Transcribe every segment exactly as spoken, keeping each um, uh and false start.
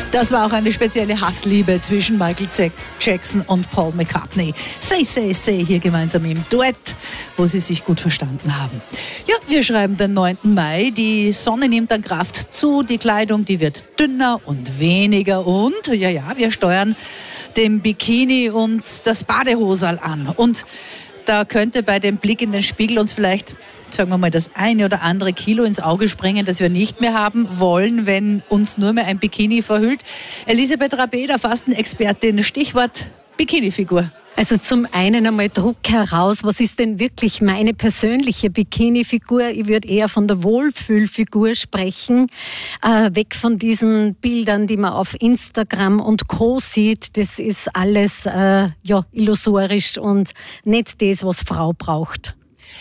Das war auch eine spezielle Hassliebe zwischen Michael Jackson und Paul McCartney. Say, say, say, hier gemeinsam im Duett, wo sie sich gut verstanden haben. Ja, wir schreiben den neunten Mai. Die Sonne nimmt an Kraft zu, die Kleidung, die wird dünner und weniger und, ja, ja, wir steuern den Bikini und das Badehosal an. Und da könnte bei dem Blick in den Spiegel uns vielleicht, sagen wir mal, das eine oder andere Kilo ins Auge springen, das wir nicht mehr haben wollen, wenn uns nur mehr ein Bikini verhüllt. Elisabeth Rabeder, Fastenexpertin, Stichwort Bikinifigur. Also zum einen einmal Druck heraus, was ist denn wirklich meine persönliche Bikini-Figur? Ich würde eher von der Wohlfühlfigur sprechen, äh, weg von diesen Bildern, die man auf Instagram und Co. sieht. Das ist alles äh, ja, illusorisch und nicht das, was Frau braucht.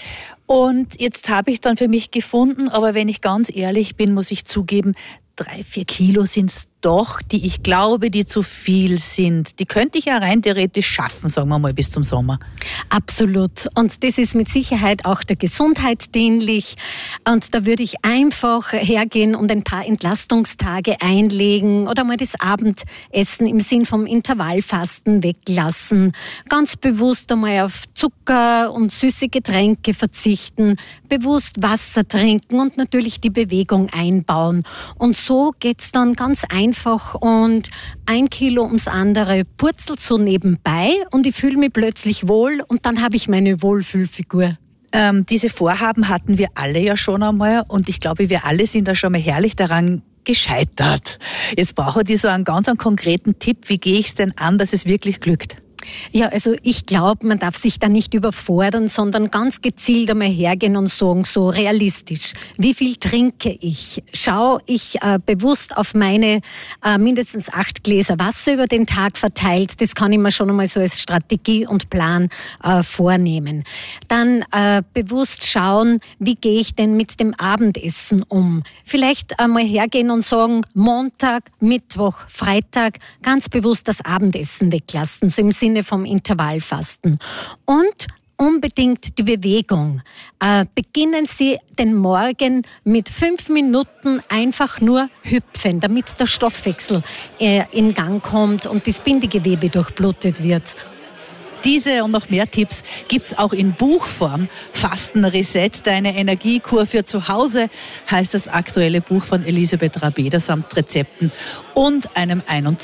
Und jetzt habe ich es dann für mich gefunden, aber wenn ich ganz ehrlich bin, muss ich zugeben, drei, vier Kilo sind es doch, die ich glaube, die zu viel sind. Die könnte ich ja rein theoretisch schaffen, sagen wir mal, bis zum Sommer. Absolut. Und das ist mit Sicherheit auch der Gesundheit dienlich. Und da würde ich einfach hergehen und ein paar Entlastungstage einlegen oder mal das Abendessen im Sinn vom Intervallfasten weglassen. Ganz bewusst einmal auf Zucker und süße Getränke verzichten, bewusst Wasser trinken und natürlich die Bewegung einbauen. Und so geht's dann ganz einfach. Einfach und ein Kilo ums andere purzelt so nebenbei und ich fühle mich plötzlich wohl und dann habe ich meine Wohlfühlfigur. Ähm, diese Vorhaben hatten wir alle ja schon einmal und ich glaube, wir alle sind da schon mal herrlich daran gescheitert. Jetzt brauche ich so einen ganz einen konkreten Tipp, wie gehe ich es denn an, dass es wirklich glückt? Ja, also ich glaube, man darf sich da nicht überfordern, sondern ganz gezielt einmal hergehen und sagen, so realistisch, wie viel trinke ich? Schaue ich äh, bewusst auf meine äh, mindestens acht Gläser Wasser über den Tag verteilt? Das kann ich mir schon einmal so als Strategie und Plan äh, vornehmen. Dann äh, bewusst schauen, wie gehe ich denn mit dem Abendessen um? Vielleicht einmal hergehen und sagen, Montag, Mittwoch, Freitag, ganz bewusst das Abendessen weglassen, so im Sinne vom Intervallfasten. Und unbedingt die Bewegung. Äh, beginnen Sie den Morgen mit fünf Minuten einfach nur hüpfen, damit der Stoffwechsel äh, in Gang kommt und das Bindegewebe durchblutet wird. Diese und noch mehr Tipps gibt's auch in Buchform. Fasten Reset, deine Energiekur für zu Hause, heißt das aktuelle Buch von Elisabeth Rabeder samt Rezepten und einem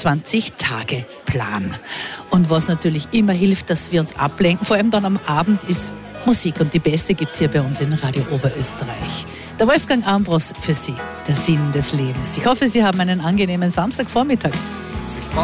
einundzwanzig-Tage-Plan. Und was natürlich immer hilft, dass wir uns ablenken, vor allem dann am Abend, ist Musik. Und die beste gibt's hier bei uns in Radio Oberösterreich. Der Wolfgang Ambros für Sie, der Sinn des Lebens. Ich hoffe, Sie haben einen angenehmen Samstagvormittag.